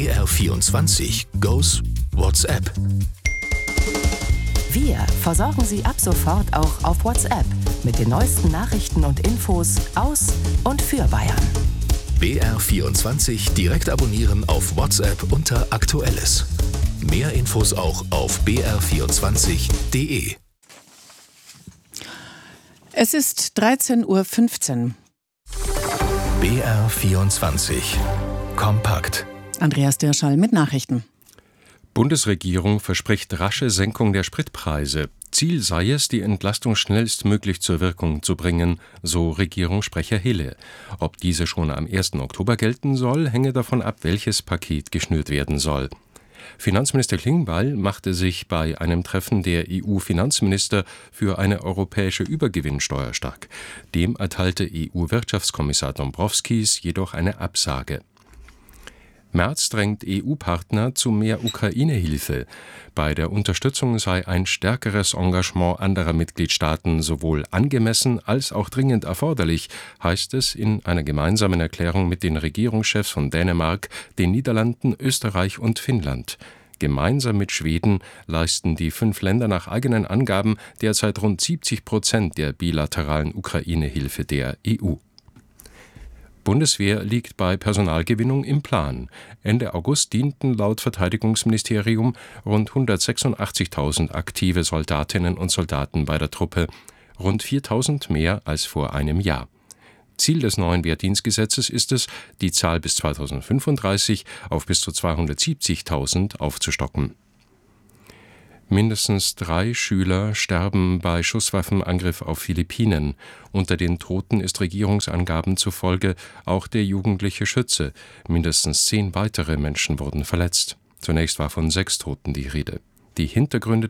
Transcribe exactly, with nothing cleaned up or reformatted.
B R vierundzwanzig goes WhatsApp. Wir versorgen Sie ab sofort auch auf WhatsApp mit den neuesten Nachrichten und Infos aus und für Bayern. B R vierundzwanzig direkt abonnieren auf WhatsApp unter Aktuelles. Mehr Infos auch auf b r vierundzwanzig punkt d e. Es ist dreizehn Uhr fünfzehn. B R vierundzwanzig kompakt. Andreas Dirschall mit Nachrichten. Bundesregierung verspricht rasche Senkung der Spritpreise. Ziel sei es, die Entlastung schnellstmöglich zur Wirkung zu bringen, so Regierungssprecher Hille. Ob diese schon am ersten Oktober gelten soll, hänge davon ab, welches Paket geschnürt werden soll. Finanzminister Klingbeil machte sich bei einem Treffen der E U-Finanzminister für eine europäische Übergewinnsteuer stark. Dem erteilte E U-Wirtschaftskommissar Dombrovskis jedoch eine Absage. Merz drängt E U-Partner zu mehr Ukraine-Hilfe. Bei der Unterstützung sei ein stärkeres Engagement anderer Mitgliedstaaten sowohl angemessen als auch dringend erforderlich, heißt es in einer gemeinsamen Erklärung mit den Regierungschefs von Dänemark, den Niederlanden, Österreich und Finnland. Gemeinsam mit Schweden leisten die fünf Länder nach eigenen Angaben derzeit rund siebzig Prozent der bilateralen Ukraine-Hilfe der E U. Bundeswehr liegt bei Personalgewinnung im Plan. Ende August dienten laut Verteidigungsministerium rund hundertsechsundachtzigtausend aktive Soldatinnen und Soldaten bei der Truppe, rund viertausend mehr als vor einem Jahr. Ziel des neuen Wehrdienstgesetzes ist es, die Zahl bis zweitausendfünfunddreißig auf bis zu zweihundertsiebzigtausend aufzustocken. Mindestens drei Schüler sterben bei Schusswaffenangriff auf Philippinen. Unter den Toten ist Regierungsangaben zufolge auch der jugendliche Schütze. Mindestens zehn weitere Menschen wurden verletzt. Zunächst war von sechs Toten die Rede. Die Hintergründe